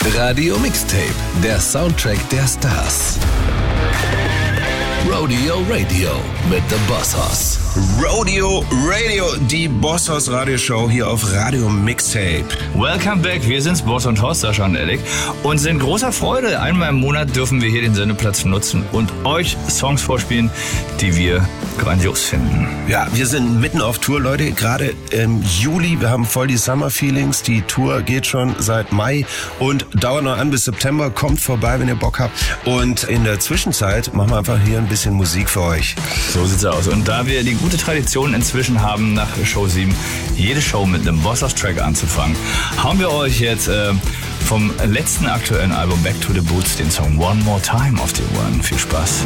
Radio Mixtape, der Soundtrack der Stars. Rodeo Radio mit The Boss Hoss. Rodeo Radio, die Boss Hoss Radioshow hier auf Radio Mixtape. Welcome back, wir sind's, Boss und Hoss, Sascha und Alec, und sind großer Freude. Einmal im Monat dürfen wir hier den Sendeplatz nutzen und euch Songs vorspielen, die wir grandios finden. Ja, wir sind mitten auf Tour, Leute, gerade im Juli. Wir haben voll die Summer Feelings. Die Tour geht schon seit Mai und dauert noch an bis September. Kommt vorbei, wenn ihr Bock habt. Und in der Zwischenzeit machen wir einfach hier ein bisschen Musik für euch. So sieht's aus. Und da wir die gute Tradition inzwischen haben, nach Show 7 jede Show mit einem Boss Hoss Track anzufangen, hauen wir euch jetzt vom letzten aktuellen Album Back to the Boots den Song One More Time auf die Ohren. Viel Spaß.